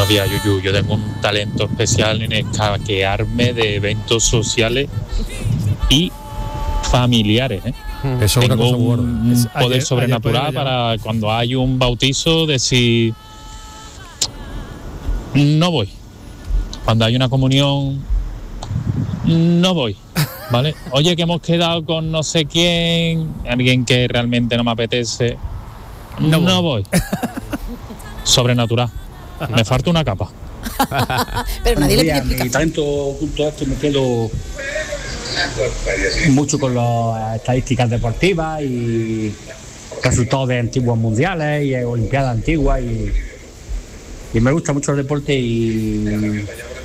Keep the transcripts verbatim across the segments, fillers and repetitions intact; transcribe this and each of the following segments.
Buenos días, Yuyu. Yo tengo un talento especial en escaquearme de eventos sociales y familiares, ¿eh? Eso es tengo una cosa un, gorda. un Es- poder ayer- sobrenatural ayer para cuando hay un bautizo decir no voy. Cuando hay una comunión no voy, ¿vale? Oye, que hemos quedado con no sé quién, alguien que realmente no me apetece, no, no voy. Sobrenatural. Me falta una capa. Pero nadie le pide Mi explicación. talento junto a esto me quedo mucho con las estadísticas deportivas y resultados de antiguos mundiales y olimpiadas antiguas y, y me gusta mucho el deporte y,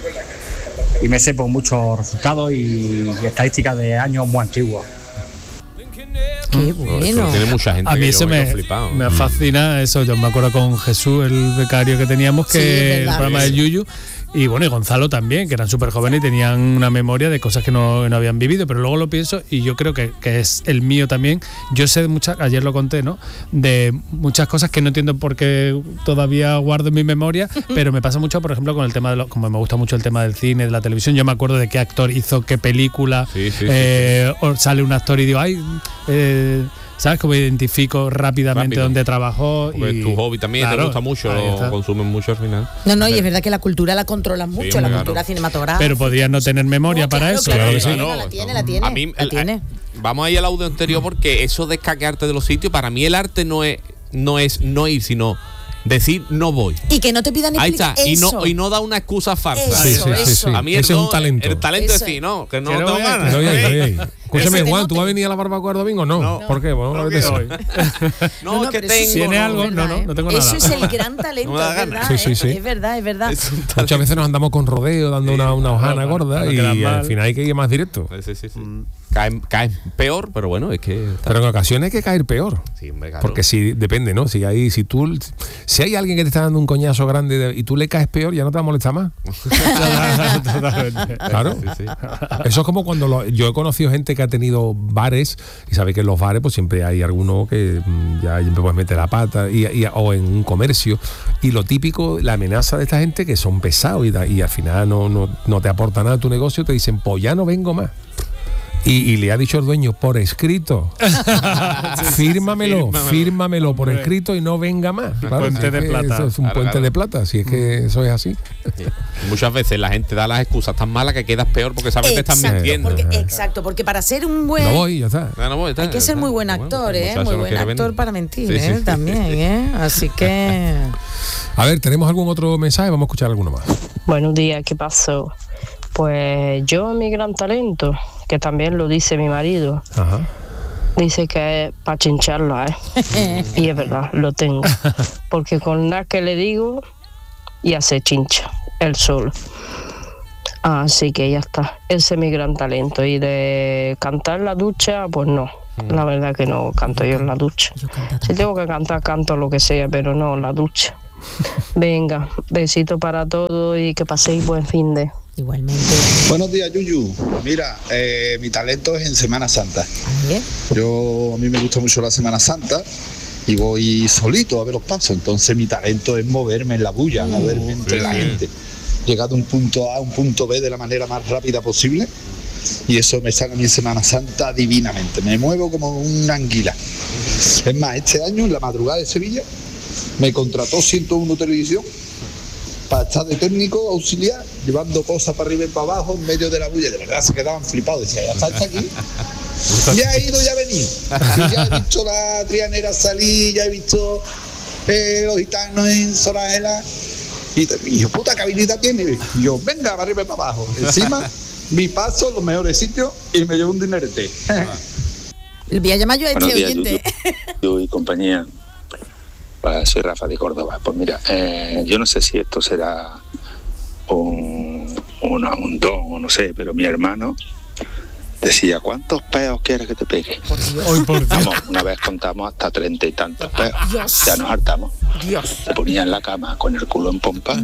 y me sé por muchos resultados y, y estadísticas de años muy antiguos. Qué bueno. Tiene mucha gente A que mí yo eso me me, quedo flipado. me fascina eso. Yo me acuerdo con Jesús, el becario que teníamos, que Sí, es el verdad. programa de Yuyu, y bueno, y Gonzalo también, que eran súper jóvenes y tenían una memoria de cosas que no, no habían vivido, pero luego lo pienso y yo creo que, que es el mío también. Yo sé de muchas, ayer lo conté, ¿no? De muchas cosas que no entiendo por qué todavía guardo en mi memoria, pero me pasa mucho, por ejemplo, con el tema de lo, como me gusta mucho el tema del cine, de la televisión. Yo me acuerdo de qué actor hizo qué película, Sí, sí, sí, eh, o sale un actor y digo, ay, eh, ¿sabes? Como identifico rápidamente Rápido. dónde trabajó. Porque y tu hobby también claro, te gusta mucho, ahí lo está. consumen mucho al final. No, no, y es verdad que la cultura la controlan mucho, la claro. cultura cinematográfica. Pero podías no tener memoria No, para claro, eso. claro, Claro que sí. claro. la tiene, la tiene, A mí, la el- tiene. eh, vamos a ir al audio anterior porque eso de escaquearte de los sitios, para mí el arte no es no es no ir, sino decir no voy. Y que no te pidan Ahí está, y explicación. no, y no da una excusa farsa. Eso, Sí, sí, sí, eso. sí. A mí el, Ese es un don- talento. el talento Eso es decir, no, que no Que no tengo voy a- ganas. Oye, oye, oye. Escúchame, Ese te Juan, note. ¿tú vas a venir a la barbacoa el domingo? No. No. ¿Por qué? Bueno, No, a que veces hoy. No, es que pero eso tengo. ¿Tiene no, algo? Es No, verdad, no, no tengo ¿eh? nada. Eso es el gran talento, No me da es ganas. verdad, Sí, sí, ¿eh? sí. es verdad, es verdad. Es un talento. Muchas veces nos andamos con rodeo, dando una, una hojana para- gorda para no y quedar al mal. final hay que ir más directo. Sí, sí, sí. Caen, caen peor, pero bueno, es que. está- Pero en ocasiones hay que caer peor. Sí, hombre, claro. Porque si depende, ¿no? Si hay, si tú, si hay alguien que te está dando un coñazo grande de- y tú le caes peor, ya no te va a molestar más. Totalmente. Claro. Sí, sí. Eso es como cuando lo- yo he conocido gente que ha tenido bares y sabe que en los bares pues siempre hay alguno que mm, ya siempre puedes meter la pata y, y- o en un comercio y lo típico, la amenaza de esta gente que son pesados y, da- y al final no, no, no te aporta nada a tu negocio, te dicen pues ya no vengo más. Y, y le ha dicho el dueño por escrito, fírmamelo, fírmamelo. fírmamelo por Hombre. escrito y no venga más. Claro, puente si es de que plata. eso es un Claro, puente claro. de plata, si es que eso es así. Sí. Muchas veces la gente da las excusas tan malas que quedas peor porque sabes que te están Exacto, mintiendo. porque, exacto, porque para ser un buen... No voy, ya está. Ah, no voy, está, Hay que ser está. muy buen Bueno, actor, el ¿eh? muchacho Muy no buen quiere actor venir. para mentir, Sí, ¿eh? sí. También, ¿eh? Así que... A ver, ¿tenemos algún otro mensaje? Vamos a escuchar alguno más. Buenos días, ¿qué pasó? Pues yo, mi gran talento, que también lo dice mi marido, Ajá. dice que es para chincharla, ¿eh? Y es verdad, lo tengo. Porque con nada que le digo, ya se chincha, él solo. Así que ya está, ese es mi gran talento. Y de cantar en la ducha, pues no. La verdad que no canto yo en la ducha. Yo canto Si tengo que cantar, canto lo que sea, pero no en la ducha. Venga, besito para todos y que paséis buen fin de... igualmente. Buenos días, Yuyu. Mira, eh, mi talento es en Semana Santa. ¿eh? Yo, a mí me gusta mucho la Semana Santa y voy solito a ver los pasos. Entonces mi talento es moverme en la bulla, moverme entre la gente. Llegar de un punto A a un punto B de la manera más rápida posible. Y eso me sale a mí en Semana Santa divinamente. Me muevo como una anguila. Es más, este año, en la madrugada de Sevilla, me contrató ciento uno Televisión para estar de técnico auxiliar, llevando cosas para arriba y para abajo en medio de la bulla. De verdad se quedaban flipados. Decía, ya está, está aquí. Ya he ido, ya he venido. Y ya he visto la trianera salir, ya he visto eh, los gitanos en Sorajela. Y, te- y yo, puta, ¿qué habilidad tiene? Y yo, venga, para arriba y para abajo. Encima, mi paso, los mejores sitios y me llevo un dinerete. Voy a llamar yo a este Buenos días, oyente. Yuyu y compañía. Pues soy Rafa de Córdoba. Pues mira, eh, yo no sé si esto será un, una- un don o no sé, pero mi hermano decía, ¿cuántos peos quieres que te pegue? Hoy por Dios. Vamos, una vez contamos hasta treinta y tantos peos. Dios. Ya nos hartamos. Dios. Se ponía en la cama con el culo en pompa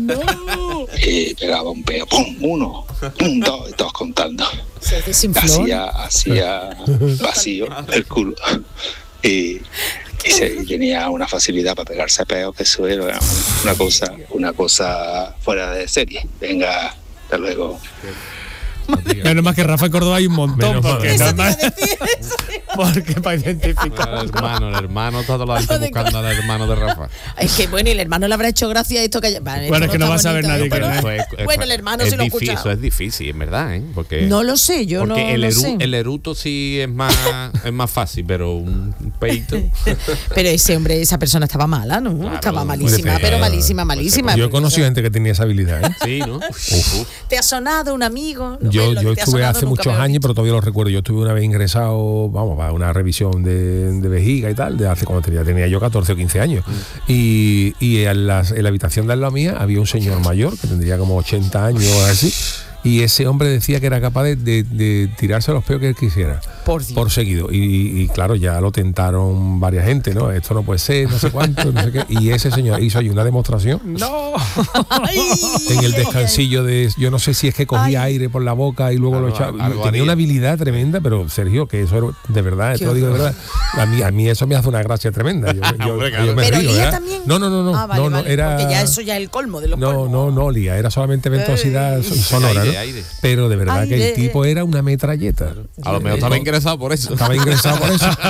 y pegaba un peo. ¡Pum! Uno, pum, dos, y todos contando. Se desinfló. Hacía, hacía vacío el culo. Y y, se, y tenía una facilidad para pegarse a peos, que eso era una cosa, una cosa fuera de serie. Venga, hasta luego. Menos más que Rafa en Córdoba hay un montón. Menos Porque, mal. normal- porque para identificar. El hermano, el hermano, todo lo está buscando al hermano de Rafa. Es que bueno, y el hermano le habrá hecho gracia a esto que haya. Vale, Bueno, esto es que no está va a saber bonito, nadie pero- quién es. Eso es- Bueno, eso el hermano es sí lo ha difícil, escuchado. Eso es difícil, en verdad, ¿eh? Porque, No lo sé, yo porque no el, lo eru- sé. el eruto sí es más, es más fácil, pero un peito. Pero ese hombre, esa persona estaba mala, ¿no? Claro, estaba puede malísima, ser. pero malísima, malísima. Yo he conocido gente que tenía esa habilidad, ¿eh? Sí, ¿no? ¿Te ha sonado un amigo? Yo, Bueno, yo te ha estuve sonado, hace nunca muchos me lo has años, dicho. pero todavía lo recuerdo. Yo estuve una vez ingresado, vamos, para una revisión de, de vejiga y tal, de hace cuando tenía, tenía yo catorce o quince años. Y, y en, las- en la habitación de al lado mía había un señor mayor que tendría como ochenta años o así. Y ese hombre decía que era capaz de, de- de tirarse los peos que él quisiera. Por Dios. seguido. Y, y claro, ya lo tentaron varias gente, ¿no? Esto no puede ser, no sé cuánto, no sé qué. Y ese señor hizo ahí una demostración. No. Ay, En el ay, descansillo de, yo no sé si es que cogía Ay. aire por la boca y luego Algo- lo echaba. algo Tenía haría. una habilidad tremenda, pero Sergio, que eso era de verdad, Qué esto lo digo de verdad. A mí, a mí eso me hace una gracia tremenda. Yo, yo- Hombre, claro. yo me Pero río, Lía ¿verdad? también. No, no, no, no, Ah, vale, no, no, vale, era. porque ya eso ya es el colmo de los No, colmos. no, no, Lía, era solamente ventosidad Ey. son- sonora, Aire, ¿no? aire. Pero de verdad que Aire. el tipo era una metralleta. A lo mejor estaba ingresado por eso. Estaba ingresado por eso.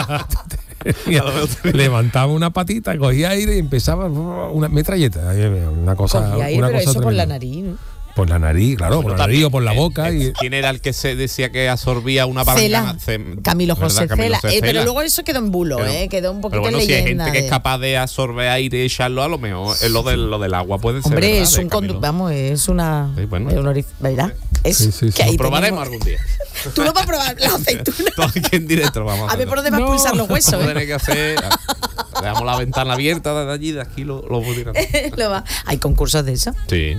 Levantaba una patita, cogía aire y empezaba una metralleta. Una cosa, Cogía aire, una pero cosa eso por la tremenda. nariz, ¿no? Por la nariz, claro, Bueno, por la también, nariz o por la eh, boca. eh, y, ¿Quién era el que se decía que absorbía una Cela. palangana? Ce- Camilo ¿verdad? José Camilo Cela. José Eh, pero Cela. luego eso quedó en bulo, Pero- ¿eh? Quedó un Pero poquito bueno, en si hay leyenda. gente que es de- capaz de absorber aire y echarlo, a lo mejor es lo del, lo del agua puede ser. Hombre, ¿verdad? es De un Camilo. condu- vamos, es una. Sí, bueno. es un orif- ¿verdad? Es Sí, sí, sí. que ahí Lo probaremos tenemos- algún día. Tú lo vas a probar, la aceituna. Todo aquí en directo lo vamos a A ver hacer. por dónde vas a No. pulsar los huesos, Vamos a ¿eh? tener que hacer. Dejamos la ventana abierta desde allí, de aquí lo, lo voy tirando. Lo va- Hay concursos de eso. Sí.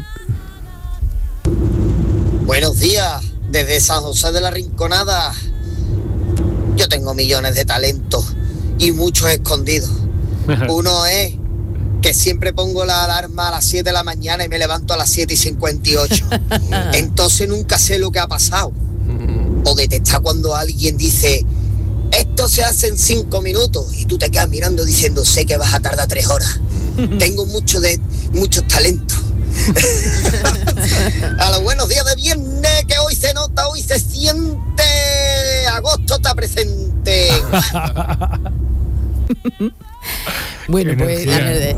Buenos días, desde San José de la Rinconada. Yo tengo millones de talentos y muchos escondidos. Uno es que siempre pongo la alarma a las siete de la mañana y me levanto a las siete y cincuenta y ocho. Entonces nunca sé lo que ha pasado. O detectar cuando alguien dice, esto se hace en cinco minutos y tú te quedas mirando diciendo, sé que vas a tardar tres horas. Tengo mucho de, muchos talentos. A los buenos días de viernes, que hoy se nota, hoy se siente. Agosto está presente. Bueno, Qué pues. energía. A ver.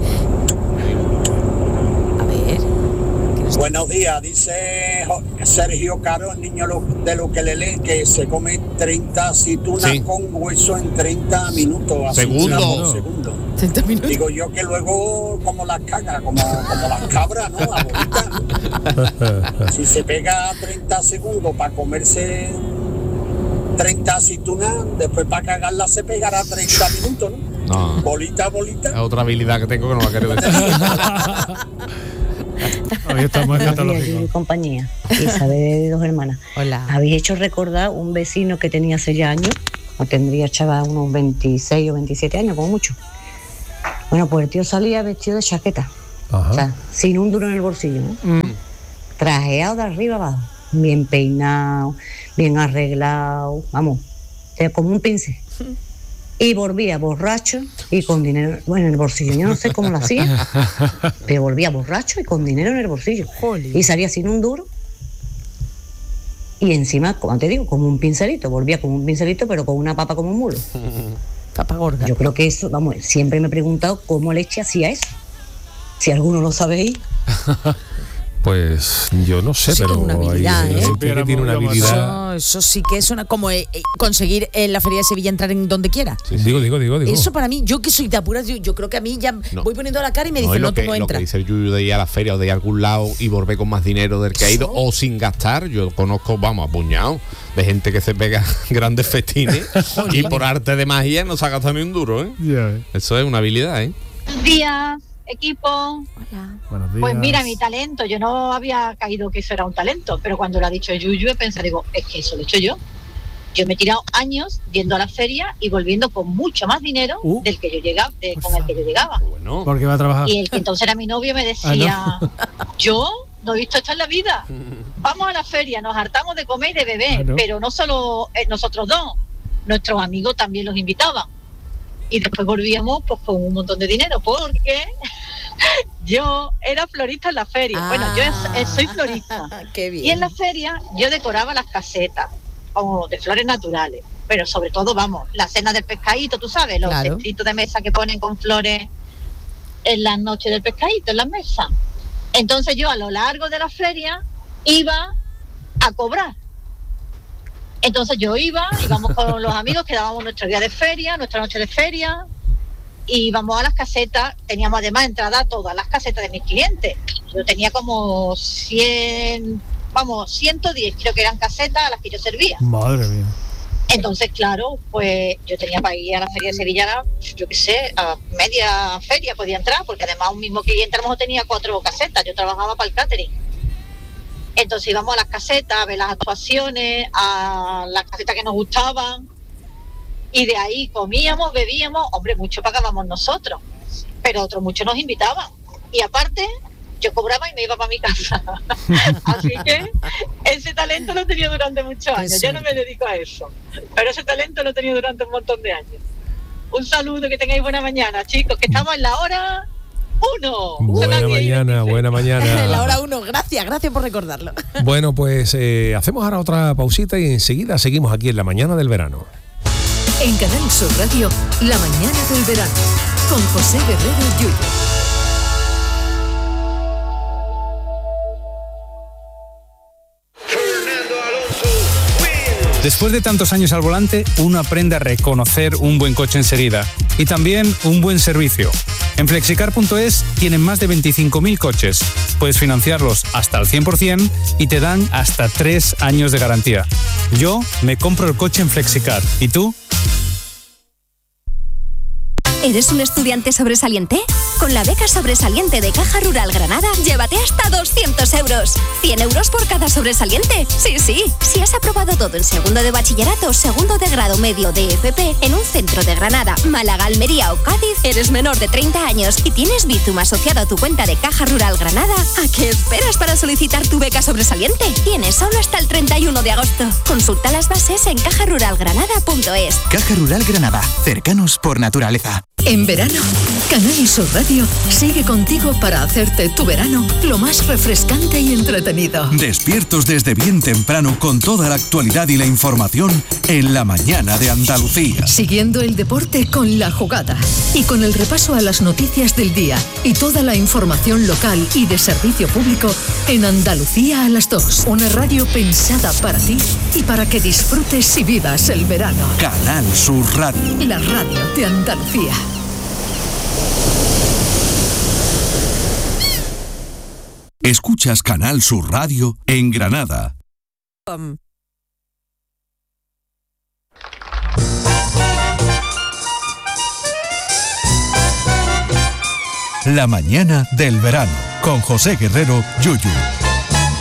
A ver. Buenos días, dice Jo- Sergio Caro, el niño lo- de lo que le lee, que se come treinta aceitunas Sí. con hueso en treinta minutos. así, Segundo. por segundo. treinta minutos. Digo yo que luego como las cagas, como, como las cabras, ¿no? La bolita. Si se pega treinta segundos para comerse treinta aceitunas, después para cagarla se pegará treinta minutos, ¿no? No. Bolita, bolita. Es otra habilidad que tengo que no la quiero decir. Hoy estamos Buenos días, Yuyu y escatológicos. compañía. Isabel de dos hermanas. Hola. Habéis hecho recordar un vecino que tenía hace ya años, o tendría chaval unos veintiséis o veintisiete años, como mucho. Bueno, pues el tío salía vestido de chaqueta, Ajá. o sea, sin un duro en el bolsillo, ¿no? Trajeado de arriba abajo, bien peinado, bien arreglado, vamos, o sea, como un pincel. Y volvía borracho y con dinero, bueno, en el bolsillo. Yo no sé cómo lo hacía, pero volvía borracho y con dinero en el bolsillo. Jolín. Y salía sin un duro. Y encima, como te digo, como un pincelito. Volvía como un pincelito, pero con una papa como un mulo. Papa gorda. Yo creo que eso, vamos, siempre me he preguntado cómo leche hacía eso. Si alguno lo sabéis. Pues yo no sé, Sí, pero es una hay habilidad, ¿eh? gente que tiene una Supiéramos, habilidad. Eso, eso sí que es una como eh, eh, conseguir en la Feria de Sevilla entrar en donde quiera. Digo, digo, digo, digo. Eso para mí, yo que soy de apuras, yo, yo creo que a mí ya No. voy poniendo la cara y me No, dicen, y no, lo, que, tú no lo que entras. dice el Yuyu de ir a la feria o de ir a algún lado y volver con más dinero del que ha ido o sin gastar. Yo conozco, vamos, a puñado de gente que se pega grandes festines y por arte de magia no se ha gastado ni un duro, ¿eh? Ya ves. Eso es una habilidad, ¿eh? Buenos días, equipo. Hola. Buenos días. Pues mira, mi talento, yo no había caído que eso era un talento, pero cuando lo ha dicho Yuyu he pensado, digo, es que eso lo he hecho yo. Yo me he tirado años yendo a la feria y volviendo con mucho más dinero Uh. del que yo llegaba, de- con el que yo llegaba. Bueno, Porque va a trabajar. Y el que entonces era mi novio me decía, yo no he visto esto en la vida. Vamos a la feria, nos hartamos de comer y de beber, Claro. pero no solo eh, nosotros dos, nuestros amigos también los invitaban. y después volvíamos pues con un montón de dinero, porque yo era florista en la feria. Ah, bueno, yo es, soy florista. Qué bien. Y en la feria yo decoraba las casetas, como de flores naturales. Pero sobre todo, vamos, la cena del pescadito, tú sabes, los Claro. cestitos de mesa que ponen con flores en las noches del pescadito, en las mesas. Entonces yo a lo largo de la feria iba a cobrar. Entonces yo iba, íbamos con los amigos, que dábamos nuestro día de feria, nuestra noche de feria, y íbamos a las casetas. Teníamos además entrada a todas las casetas de mis clientes. Yo tenía como cien, vamos, ciento diez creo que eran casetas a las que yo servía. Madre mía. Entonces, claro, pues yo tenía para ir a la feria de Sevilla, yo qué sé, a media feria podía entrar, porque además un mismo cliente a lo mejor tenía cuatro casetas, yo trabajaba para el catering. Entonces íbamos a las casetas a ver las actuaciones, a las casetas que nos gustaban, y de ahí comíamos, bebíamos, hombre, mucho pagábamos nosotros, pero otros muchos nos invitaban. Y aparte, yo cobraba y me iba para mi casa. Así que ese talento lo he tenido durante muchos años. Yo no me dedico a eso, pero ese talento lo he tenido durante un montón de años. Un saludo, que tengáis buena mañana, chicos, que estamos en la hora uno. Buena mañana, buena mañana. La hora uno, gracias, gracias por recordarlo. Bueno, pues eh, hacemos ahora otra pausita y enseguida seguimos aquí en la mañana del verano. En Canal Sur Radio, la mañana del verano, con José Guerrero Yuyu. Después de tantos años al volante, uno aprende a reconocer un buen coche enseguida y también un buen servicio. En flexicar punto es tienen más de veinticinco mil coches. Puedes financiarlos hasta al cien por ciento y te dan hasta tres años de garantía. Yo me compro el coche en Flexicar. ¿Y tú? ¿Eres un estudiante sobresaliente? Con la beca sobresaliente de Caja Rural Granada, llévate hasta doscientos euros. cien euros por cada sobresaliente. Sí, sí. Si has aprobado todo en segundo de bachillerato, segundo de grado medio de F P, en un centro de Granada, Málaga, Almería o Cádiz, eres menor de treinta años y tienes Bizum asociado a tu cuenta de Caja Rural Granada, ¿a qué esperas para solicitar tu beca sobresaliente? Tienes solo hasta el treinta y uno de agosto. Consulta las bases en caja rural granada punto es. Caja Rural Granada, cercanos por naturaleza. En verano, Canal Sur Radio sigue contigo para hacerte tu verano lo más refrescante y entretenido. Despiertos desde bien temprano con toda la actualidad y la información en la mañana de Andalucía. Siguiendo el deporte con La Jugada y con el repaso a las noticias del día y toda la información local y de servicio público en Andalucía a las dos. Una radio pensada para ti y para que disfrutes y vivas el verano. Canal Sur Radio. La radio de Andalucía. Escuchas Canal Sur Radio en Granada. Um. La mañana del verano con José Guerrero Yuyu.